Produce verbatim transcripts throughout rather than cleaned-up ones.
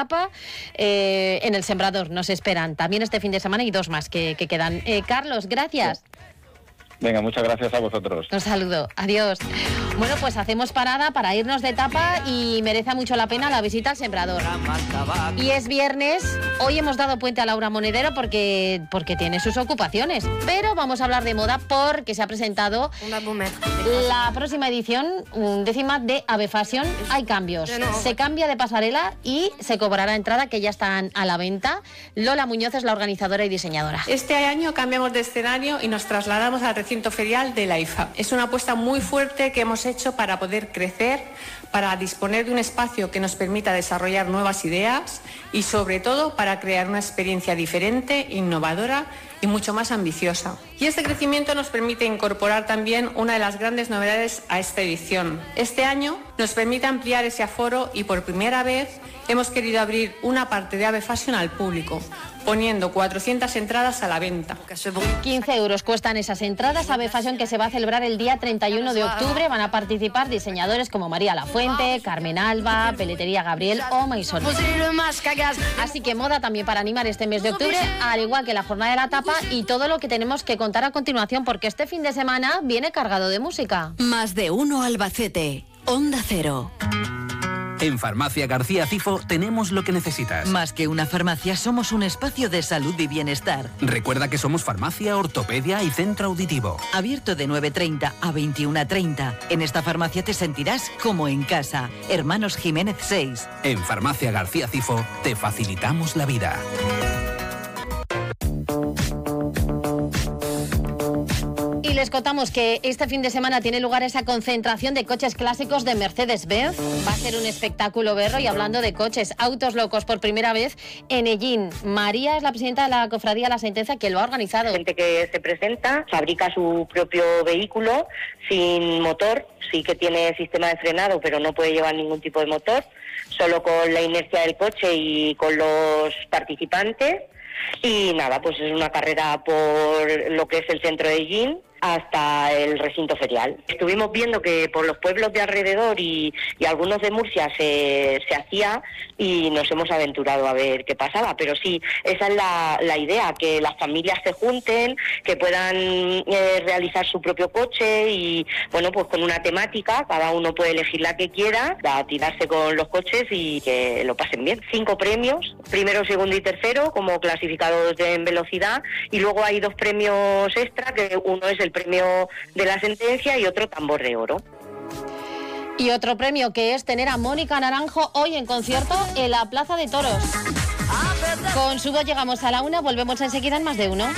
etapa eh, en el Sembrador. Nos esperan también este fin de semana y dos más que, que quedan. Eh, Carlos, gracias. Venga, muchas gracias a vosotros. Un saludo, adiós. Bueno, pues hacemos parada para irnos de etapa y merece mucho la pena la visita al Sembrador. Y es viernes, hoy hemos dado puente a Laura Monedero porque, porque tiene sus ocupaciones, pero vamos a hablar de moda porque se ha presentado la próxima edición, décima de Ave Fashion. Hay cambios, se cambia de pasarela y se cobrará entrada que ya están a la venta. Lola Muñoz es la organizadora y diseñadora. Este año cambiamos de escenario y nos trasladamos al recinto ferial de la I F A. Es una apuesta muy fuerte que hemos hecho para poder crecer, para disponer de un espacio que nos permita desarrollar nuevas ideas y sobre todo para crear una experiencia diferente, innovadora y mucho más ambiciosa. Y este crecimiento nos permite incorporar también una de las grandes novedades a esta edición. Este año nos permite ampliar ese aforo y por primera vez hemos querido abrir una parte de Ave Fashion al público, poniendo cuatrocientas entradas a la venta. quince euros cuestan esas entradas. Ave Fashion que se va a celebrar el día treinta y uno de octubre. Van a participar diseñadores como María Lafuente, Carmen Alba, Peletería Gabriel o Maison. Así que moda también para animar este mes de octubre, al igual que la jornada de la tapa y todo lo que tenemos que contar a continuación, porque este fin de semana viene cargado de música. Más de uno Albacete, Onda Cero. En Farmacia García Cifo tenemos lo que necesitas. Más que una farmacia, somos un espacio de salud y bienestar. Recuerda que somos farmacia, ortopedia y centro auditivo. Abierto de nueve treinta a veintiuna treinta. En esta farmacia te sentirás como en casa. Hermanos Jiménez seis. En Farmacia García Cifo te facilitamos la vida. Y les contamos que este fin de semana tiene lugar esa concentración de coches clásicos de Mercedes-Benz. Va a ser un espectáculo verlo. Y hablando de coches, autos locos por primera vez en Ellín. María es la presidenta de la cofradía La Sentencia que lo ha organizado. Gente que se presenta, fabrica su propio vehículo sin motor, sí que tiene sistema de frenado, pero no puede llevar ningún tipo de motor, solo con la inercia del coche y con los participantes. Y nada, pues es una carrera por lo que es el centro de Ellín hasta el recinto ferial. Estuvimos viendo que por los pueblos de alrededor y, y algunos de Murcia se, se hacía y nos hemos aventurado a ver qué pasaba, pero sí, esa es la, la idea, que las familias se junten, que puedan eh, realizar su propio coche y bueno, pues con una temática, cada uno puede elegir la que quiera, a tirarse con los coches y que lo pasen bien. Cinco premios, primero, segundo y tercero, como clasificados en velocidad, y luego hay dos premios extra, que uno es el premio de La Sentencia y otro tambor de oro. Y otro premio que es tener a Mónica Naranjo hoy en concierto en la Plaza de Toros. Con su voz llegamos a la una, volvemos enseguida en Más de Uno.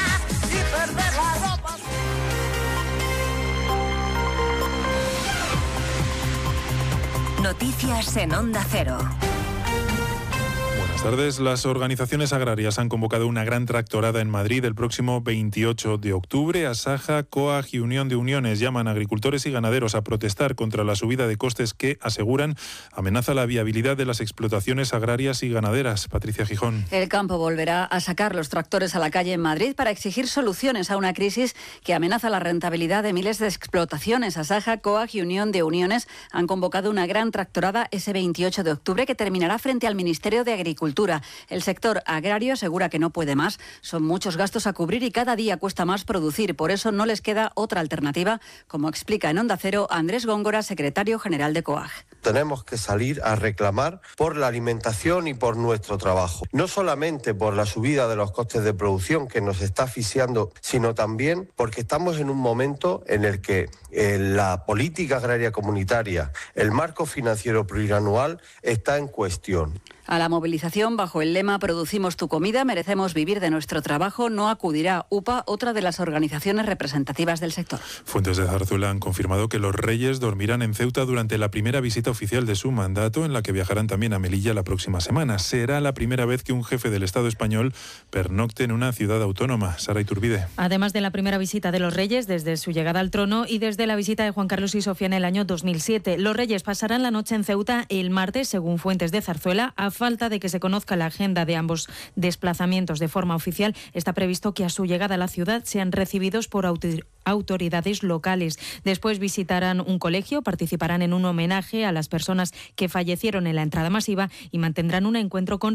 Noticias en Onda Cero. Buenas tardes. Las organizaciones agrarias han convocado una gran tractorada en Madrid el próximo veintiocho de octubre. Asaja, COAG y Unión de Uniones llaman a agricultores y ganaderos a protestar contra la subida de costes que, aseguran, amenaza la viabilidad de las explotaciones agrarias y ganaderas. Patricia Gijón. El campo volverá a sacar los tractores a la calle en Madrid para exigir soluciones a una crisis que amenaza la rentabilidad de miles de explotaciones. Asaja, COAG y Unión de Uniones han convocado una gran tractorada ese veintiocho de octubre que terminará frente al Ministerio de Agricultura. El sector agrario asegura que no puede más. Son muchos gastos a cubrir y cada día cuesta más producir. Por eso no les queda otra alternativa, como explica en Onda Cero Andrés Góngora, secretario general de COAG. Tenemos que salir a reclamar por la alimentación y por nuestro trabajo. No solamente por la subida de los costes de producción que nos está asfixiando, sino también porque estamos en un momento en el que eh, la política agraria comunitaria, el marco financiero plurianual está en cuestión. A la movilización bajo el lema Producimos tu comida, merecemos vivir de nuestro trabajo no acudirá U P A, otra de las organizaciones representativas del sector. Fuentes de Zarzuela han confirmado que los Reyes dormirán en Ceuta durante la primera visita oficial de su mandato, en la que viajarán también a Melilla la próxima semana. Será la primera vez que un jefe del Estado español pernocte en una ciudad autónoma. Sara Iturbide. Además de la primera visita de los Reyes desde su llegada al trono y desde la visita de Juan Carlos y Sofía en el año dos mil siete, los Reyes pasarán la noche en Ceuta el martes, según fuentes de Zarzuela. A falta de que se conozca la agenda de ambos desplazamientos de forma oficial, está previsto que a su llegada a la ciudad sean recibidos por autoridades locales. Después visitarán un colegio, participarán en un homenaje a las personas que fallecieron en la entrada masiva y mantendrán un encuentro con